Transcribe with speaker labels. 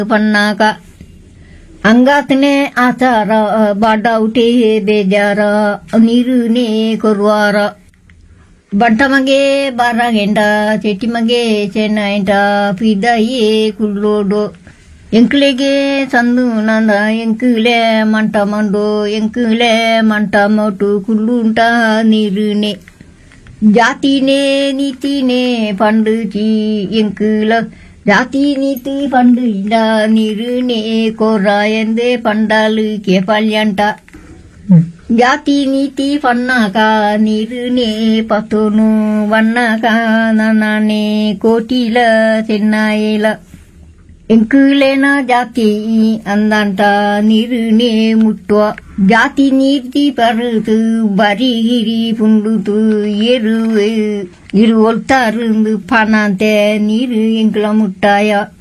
Speaker 1: ಪನ್ನಾಕ ಅಂಗಾತನೆ ಆಚಾರ ಬಾಡೌಟೆ ಬೇಜಾರ ನೀರುನೇ ಕೊರುವಾರ ಬಂಟಮಗೆ ಬಾರಾಗೆಂಡ ಚೆಟ್ಟಿಮಗೆ ಚೆನ್ನೈಂಟ ಪಿದಾಯೇ ಕುಳ್ಳೋಡು ಎಂಕ್ಲೆಗೆ ಸಂದು ನಂದ ಎಂಕ್ಲೆ ಮಂಟ ಮಂಡು ಎಂಕ್ಲೆ ಮಂಟ ಮೋಟು ಕುಳ್ಳುಂಟ ನೀರುನೆ ಜಾತಿನೇ ನೀತಿನೇ ಪಂಡುಚಿ ಎಂಕ್ಲ ಜಾತಿ ನೀತಿ ಪಂಡು ಇಲ್ಲ ನೀರುನೆ ಕೊರ ಎಂದೇ ಪಂಡಾಲು ಕೆಪಲ್ಯಂಟ ಜಾತಿ ನೀತಿ ಪನ್ನಾಕ ನೀರುನೆ ಪತೋನು ವನ್ನಾಕ ನಾನೇ ಕೋಟಿಲ ಚೆನ್ನಾಯಿಲ ಎಂಕುಲೇನ ಜಾತಿ ಅಂದಂಟ ನೀರುನೆ ಮುಟ್ಟುವ ಜಾತಿ ನೀತಿ ಪರುತು ಬರಿಗಿರಿ ಪುಂಡುತು ಇರು ಒಲ್ತಾರು ಪನಾಂತೆ ನೀರು ಎಂಕುಲ ಮುಟ್ಟಾಯ